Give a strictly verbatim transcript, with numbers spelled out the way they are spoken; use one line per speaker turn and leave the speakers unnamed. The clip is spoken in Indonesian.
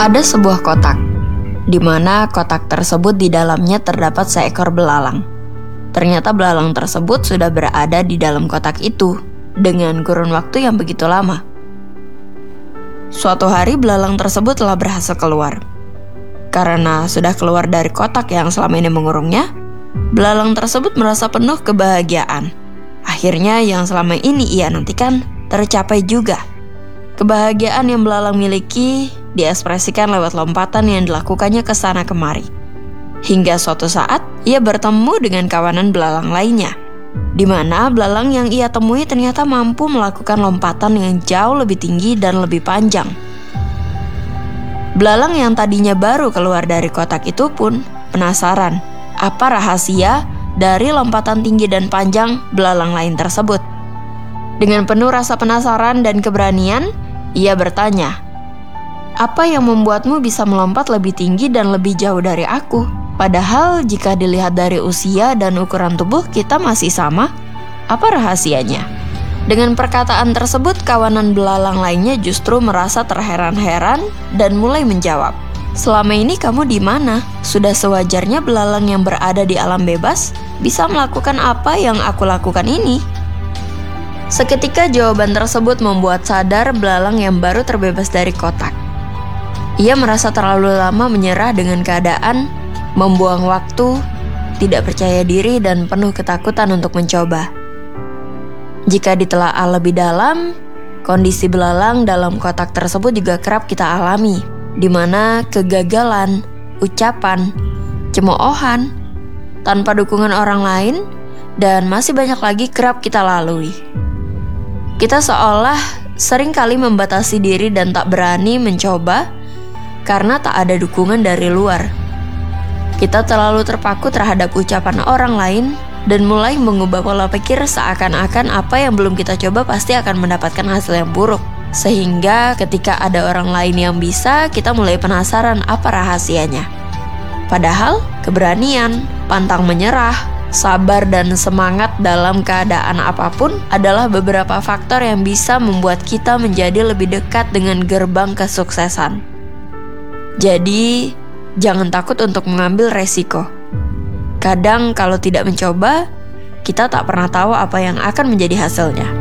Ada sebuah kotak, di mana kotak tersebut di dalamnya terdapat seekor belalang. Ternyata belalang tersebut sudah berada di dalam kotak itu dengan kurun waktu yang begitu lama. Suatu hari belalang tersebut telah berhasil keluar. Karena sudah keluar dari kotak yang selama ini mengurungnya, belalang tersebut merasa penuh kebahagiaan. Akhirnya yang selama ini ia nantikan tercapai juga. Kebahagiaan yang belalang miliki diekspresikan lewat lompatan yang dilakukannya ke sana kemari. Hingga suatu saat ia bertemu dengan kawanan belalang lainnya, di mana belalang yang ia temui ternyata mampu melakukan lompatan yang jauh lebih tinggi dan lebih panjang. Belalang yang tadinya baru keluar dari kotak itu pun penasaran apa rahasia dari lompatan tinggi dan panjang belalang lain tersebut. Dengan penuh rasa penasaran dan keberanian, ia bertanya, "Apa yang membuatmu bisa melompat lebih tinggi dan lebih jauh dari aku? Padahal jika dilihat dari usia dan ukuran tubuh kita masih sama. Apa rahasianya?" Dengan perkataan tersebut, kawanan belalang lainnya justru merasa terheran-heran dan mulai menjawab, "Selama ini kamu di mana? Sudah sewajarnya belalang yang berada di alam bebas bisa melakukan apa yang aku lakukan ini." Seketika jawaban tersebut membuat sadar belalang yang baru terbebas dari kotak. Ia merasa terlalu lama menyerah dengan keadaan, membuang waktu, tidak percaya diri dan penuh ketakutan untuk mencoba. Jika ditelaah lebih dalam, kondisi belalang dalam kotak tersebut juga kerap kita alami, di mana kegagalan, ucapan, cemoohan, tanpa dukungan orang lain, dan masih banyak lagi kerap kita lalui. Kita seolah sering kali membatasi diri dan tak berani mencoba karena tak ada dukungan dari luar. Kita terlalu terpaku terhadap ucapan orang lain dan mulai mengubah pola pikir seakan-akan apa yang belum kita coba pasti akan mendapatkan hasil yang buruk. Sehingga ketika ada orang lain yang bisa, kita mulai penasaran apa rahasianya. Padahal keberanian, pantang menyerah, sabar dan semangat dalam keadaan apapun adalah beberapa faktor yang bisa membuat kita menjadi lebih dekat dengan gerbang kesuksesan. Jadi, jangan takut untuk mengambil resiko. Kadang kalau tidak mencoba, kita tak pernah tahu apa yang akan menjadi hasilnya.